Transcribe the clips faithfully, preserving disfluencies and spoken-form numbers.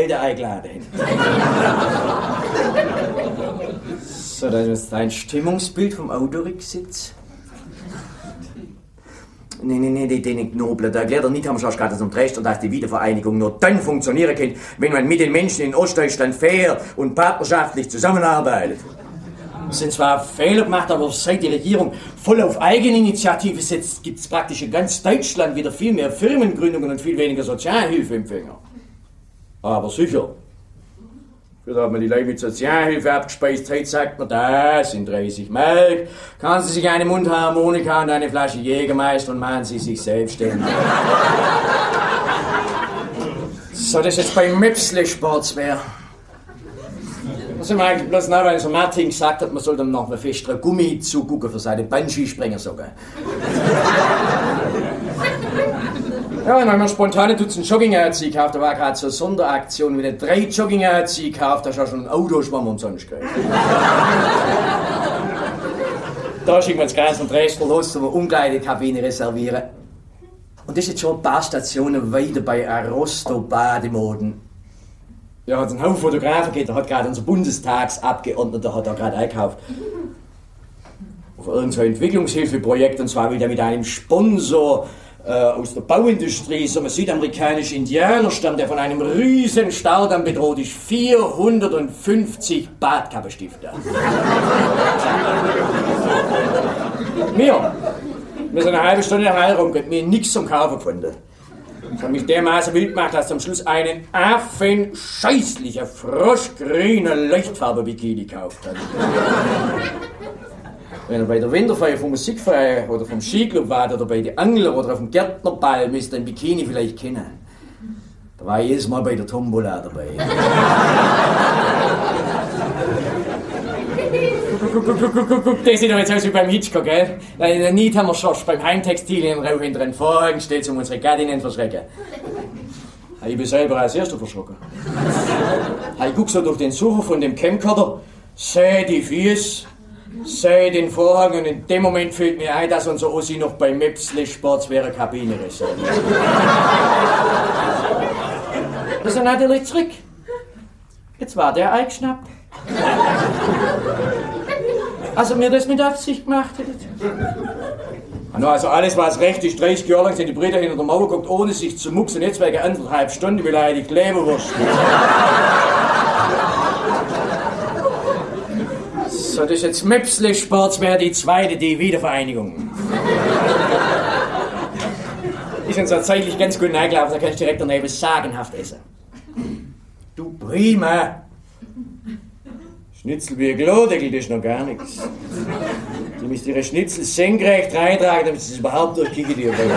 Leute eingeladen haben. So, das ist dein Stimmungsbild vom Autorücksitz. Nee, nee, nee, die, die nicht nobler. Da erklärt er nicht, haben wir schon gerade zum Recht, dass die Wiedervereinigung nur dann funktionieren kann, wenn man mit den Menschen in Ostdeutschland fair und partnerschaftlich zusammenarbeitet. Es sind zwar Fehler gemacht, aber seit die Regierung voll auf Eigeninitiative setzt, gibt es praktisch in ganz Deutschland wieder viel mehr Firmengründungen und viel weniger Sozialhilfeempfänger. Aber sicher. Früher hat man die Leute mit Sozialhilfe abgespeist, heute sagt man, das sind dreißig Mark. Kaufen Sie sich eine Mundharmonika und eine Flasche Jägermeister und machen Sie sich selbstständig. So, das ist jetzt bei Möpsle Sportswear. Das sind wir eigentlich bloß noch, weil so Martin gesagt hat, man soll dann noch einen festeren Gummi zugucken für seine Bungee-Sprengersocken. Ja, und wenn man spontan tut, einen Jogginganzug gekauft, da war gerade so eine Sonderaktion, wenn er drei Jogginganzüge gekauft, da hast du schon ein Autoschwamm umsonst gekriegt. Da schicken wir ins Kreis und Dresden los, wo wir Umkleidekabine reservieren. Und das ist jetzt schon ein paar Stationen weiter bei Arosto Bademoden. Ja, hat einen Haufen Fotografen gegeben, der hat gerade unser Bundestagsabgeordneter hat da gerade eingekauft. Auf irgendein Entwicklungshilfeprojekt, und zwar wieder mit einem Sponsor äh, aus der Bauindustrie, so ein südamerikanischer Indianerstamm, der von einem riesen Staudamm bedroht ist. vierhundertfünfzig Badkappenstifte. Wir, wir sind eine halbe Stunde herum, wir haben nichts zum Kaufen gefunden. Das hat mich dermaßen wild gemacht, dass am Schluss einen affenscheißlicher, froschgrüner Leuchtfarbe-Bikini gekauft hat. Wenn er bei der Winterfeier vom Musikverein oder vom Skiclub war oder bei den Angler oder auf dem Gärtnerball, müsst ihr den Bikini vielleicht kennen. Da war ich jedes Mal bei der Tombola dabei. Guck, guck, guck, guck, guck, guck, der sieht doch jetzt aus wie beim Hitchcock, gell? Den Niet haben wir schon beim Heimtextil im Rauch hinter den Vorhang steht, um unsere Gattinnen zu verschrecken. Ich bin selber als Erster verschrocken. Ich guck so durch den Sucher von dem Camcorder, seh die Füße, seh den Vorhang, und in dem Moment fällt mir ein, dass unser Ossi noch bei Möpsle Sportswear Kabine reserviert. Das ist natürlich zurück. Jetzt war der eingeschnappt. Also mir das mit Absicht gemacht hättet. Also alles, was recht ist, dreißig Jahre lang sind die Brüder hinter der Mauer geguckt, ohne sich zu mucksen, jetzt wegen anderthalb Stunden beleidigt Leberwurst. So, das ist jetzt Möpsle Sportswear, die zweite, die Wiedervereinigung. Ist uns tatsächlich ganz gut eingelaufen, da kann ich direkt daneben sagenhaft essen. Du prima! Schnitzel wie ein Klodeckel, das ist noch gar nichts. Die müssen ihre Schnitzel senkrecht reintragen, damit sie es überhaupt durchkicken dürfen.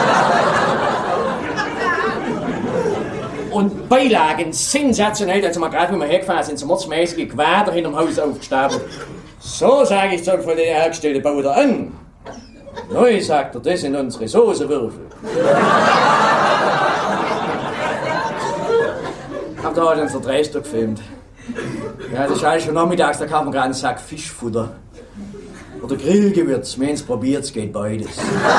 Und Beilagen sensationell, also mal gerade, wenn wir hergefahren sind, so mordsmäßige Quader hinterm Haus aufgestapelt. So, sage ich, soll von den hergestellten Bau da an. Neu, sagt er, das sind unsere Soßenwürfel. Hab da heute unser Dreister gefilmt. Ja, das ist eigentlich schon nachmittags, da kaufen wir gerade einen Sack Fischfutter. Oder Grillgewürz, wir haben es probiert, es geht beides.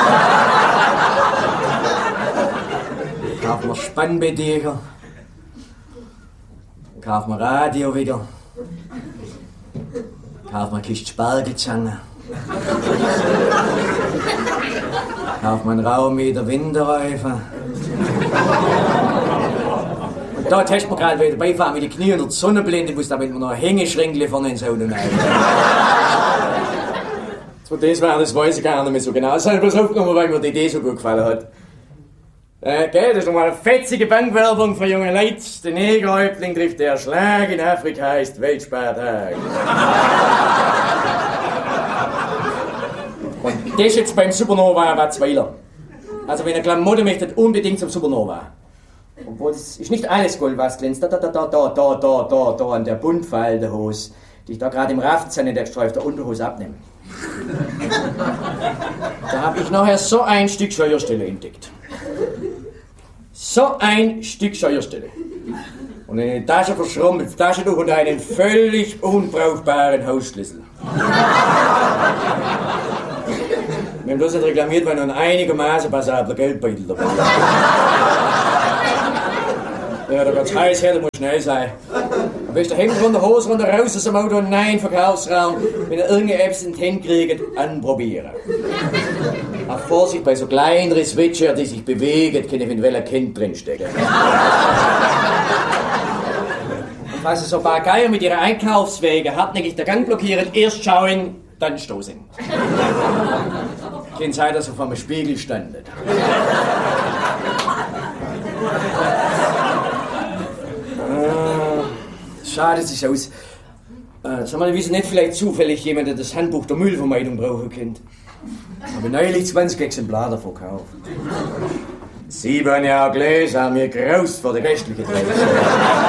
Kaufen wir Spannbettdecke. Kaufen wir Radio wieder. Kaufen wir eine Kiste Spargelzange. Kaufen wir einen Raummeter Winterreifen. Da testen wir gerade, weil dabei fahren mit den Knie unter die Sonnenblende, muss damit wir noch Hängeschränkle vorne ins Auto nehmen. So, das war, das weiß ich gar nicht mehr so genau. Das habe ich bloß aufgenommen, weil mir die Idee so gut gefallen hat. Äh, gell, das ist nochmal eine fetzige Bankwerbung für junge Leute. Der Negerhäuptling trifft der Schlag in Afrika, ist Weltspartag. Und das jetzt beim Supernova Watzweiler. Also wenn ihr Klamotten möchtet, unbedingt zum Supernova. Obwohl, es ist nicht alles Gold, was glänzt. Da, da, da, da, da, da, da, da, da, an der Buntfall der Hose, die ich da gerade im Raftzahn in der Streif der Unterhose abnehme. Da habe ich nachher so ein Stück Scheuerstelle entdeckt. So ein Stück Scheuerstelle. Und eine Tasche verschrumpelt, Taschentuch und einen völlig unbrauchbaren Hausschlüssel. Wir haben bloß nicht reklamiert, weil noch ein einigermaßen passabler Geldbeutel dabei ist. Ja, da wird's heiß her, da muss schnell sein. Am besten Hemd runter, Hose runter, raus aus dem Auto, nein, Verkaufsraum. Wenn ihr irgendeine Apps in die Hände kriegt, anprobieren. Auch Vorsicht bei so kleineren Switcher, die sich bewegen, kann eventuell ein Kind drinstecken. Und falls ihr so ein paar Geier mit ihren Einkaufswegen hartnäckig der Gang blockieren, erst schauen, dann stoßen. Kann sein, dass ihr vor dem Spiegel standet. Schade sich aus. Äh, sag mal, wieso nicht vielleicht zufällig jemand, der das Handbuch der Müllvermeidung brauchen könnte? Habe neulich zwanzig Exemplare davon gekauft. Sieben Jahre Gläser haben mir graust vor der restlichen Tradition.